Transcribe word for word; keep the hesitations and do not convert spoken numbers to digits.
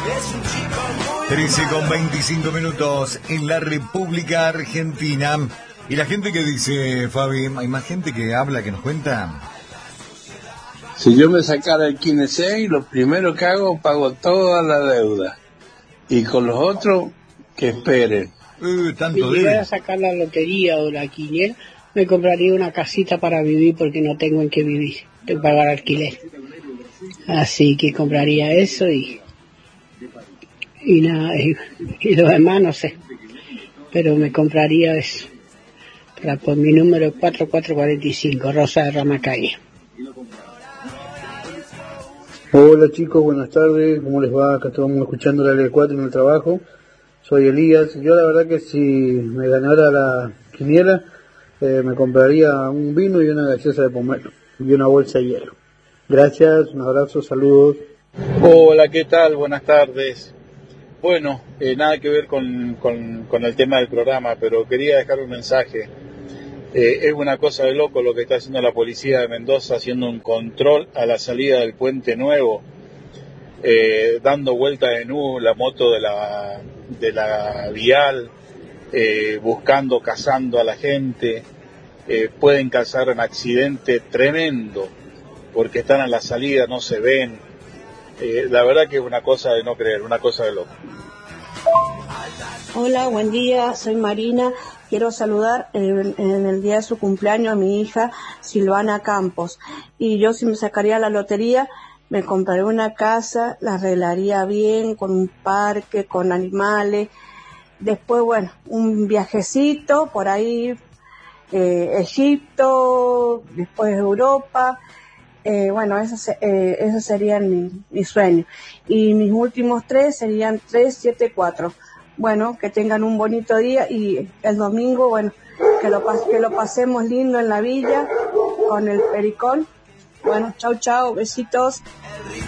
trece con veinticinco minutos en la República Argentina. ¿Y la gente que dice, Fabi? ¿Hay más gente que habla, que nos cuenta? Si yo me sacara el Kinesei, lo primero que hago, pago toda la deuda. Y con los otros, que esperen. Uh, tanto si llegara a sacar la lotería o la quiniela, me compraría una casita para vivir porque no tengo en qué vivir. Tengo que pagar alquiler. Así que compraría eso y... Y nada, y, y lo demás no sé. Pero me compraría eso. Para, por mi número cuatro cuatro cuatro cinco, Rosa de Ramacaya. Hola chicos, buenas tardes, ¿cómo les va? Acá estamos escuchando la L cuatro en el trabajo. Soy Elías. Yo la verdad que si me ganara la quiniela, eh, me compraría un vino y una gaseosa de pomelo y una bolsa de hielo. Gracias, un abrazo, saludos. Hola, ¿qué tal? Buenas tardes. Bueno, eh, nada que ver con, con, con el tema del programa, pero quería dejar un mensaje. Eh, es una cosa de loco lo que está haciendo la policía de Mendoza, haciendo un control a la salida del Puente Nuevo, eh, dando vuelta de nuevo la moto de la, de la vial, eh, buscando, cazando a la gente. Eh, pueden causar un accidente tremendo, porque están a la salida, no se ven. Eh, la verdad que es una cosa de no creer, una cosa de loco. Hola, buen día, soy Marina. Quiero saludar en, en el día de su cumpleaños a mi hija Silvana Campos. Y yo, si me sacaría la lotería, me compraría una casa, la arreglaría bien, con un parque, con animales. Después, bueno, un viajecito por ahí, eh, Egipto, después Europa. Eh, bueno, eso, se, eh, eso serían mi, mi sueño. Y mis últimos tres serían tres, siete, cuatro. Bueno, que tengan un bonito día y el domingo, bueno, que lo, que lo pasemos lindo en la villa con el pericón. Bueno, chau, chau, besitos.